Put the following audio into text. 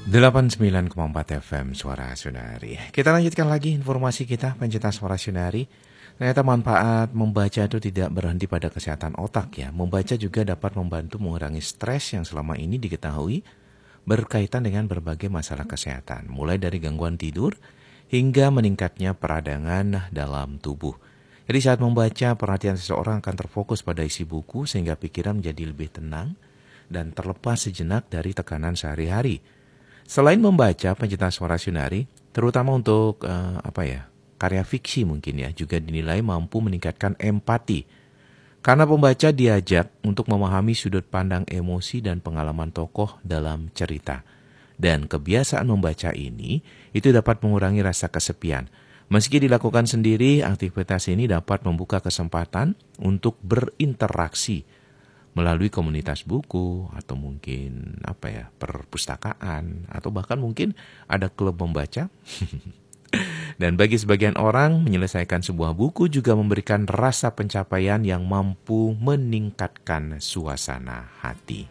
89,4 FM Suara Sunari. Kita lanjutkan lagi informasi kita pencinta Suara Sunari. Ternyata manfaat membaca itu tidak berhenti pada kesehatan otak ya. Membaca juga dapat membantu mengurangi stres yang selama ini diketahui berkaitan dengan berbagai masalah kesehatan. Mulai dari gangguan tidur hingga meningkatnya peradangan dalam tubuh. Jadi saat membaca, perhatian seseorang akan terfokus pada isi buku sehingga pikiran menjadi lebih tenang dan terlepas sejenak dari tekanan sehari-hari. Selain membaca, pencinta Suara Sunari, terutama untuk karya fiksi mungkin ya, juga dinilai mampu meningkatkan empati. Karena pembaca diajak untuk memahami sudut pandang emosi dan pengalaman tokoh dalam cerita. Dan kebiasaan membaca ini, itu dapat mengurangi rasa kesepian. Meski dilakukan sendiri, aktivitas ini dapat membuka kesempatan untuk berinteraksi melalui komunitas buku atau mungkin perpustakaan atau bahkan mungkin ada klub membaca. Dan bagi sebagian orang, menyelesaikan sebuah buku juga memberikan rasa pencapaian yang mampu meningkatkan suasana hati.